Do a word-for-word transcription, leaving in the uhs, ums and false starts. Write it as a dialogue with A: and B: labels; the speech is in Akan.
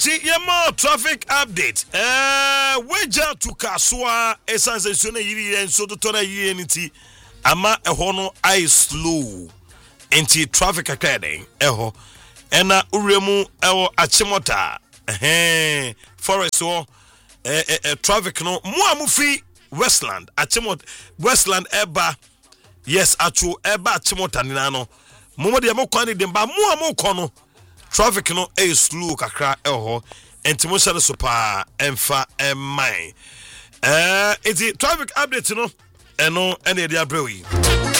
A: Enti yema traffic update. Eh weja to Kaswa esanse so na yiri enso to na yiri nti ama eho no I slow. Enti traffic akade eho ena uremu ewo achimota eh forest wo eh, eh, eh traffic no mu amufi Westland achimota Westland eba yes achu eba achimota ni na no mo de mo kwani de ba mu amukọ no traffic no is slow kakra eho enti mo share so pa emfa emman eh enti traffic update no eno ene dia brewi